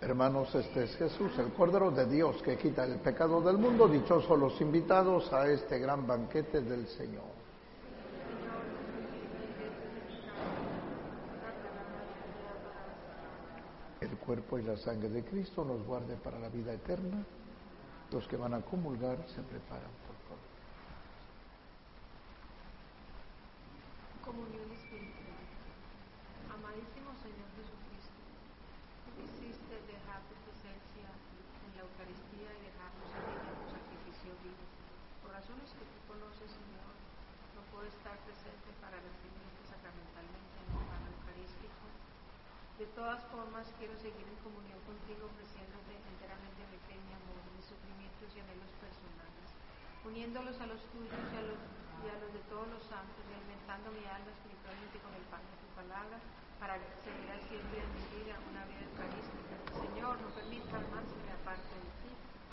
Hermanos, este es Jesús, el Cordero de Dios que quita el pecado del mundo. Dichosos los invitados a este gran banquete del Señor. El cuerpo y la sangre de Cristo nos guarde para la vida eterna. Los que van a comulgar se preparan, por favor. Comunión espiritual. Amadísimo Señor Jesucristo, tú quisiste dejar tu presencia en la Eucaristía y dejarnos en ella tu sacrificio vivo. Por razones que tú conoces, Señor, no puedo estar presente para recibirte sacramentalmente en el pan eucarístico. De todas formas, quiero seguir en comunión contigo, ofreciéndote enteramente mi fe, mi amor, mis sufrimientos y anhelos personales, uniéndolos a los tuyos y a los de todos los santos, y alimentando mi alma espiritualmente con el pan de tu palabra, para seguir al siempre en mi